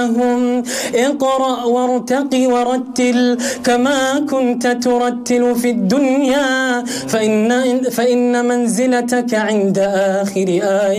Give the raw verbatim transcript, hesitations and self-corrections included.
هم اقرأ وارتق ورتل كما كنت ترتل في الدنيا فإن, فإن منزلتك عند آخر آية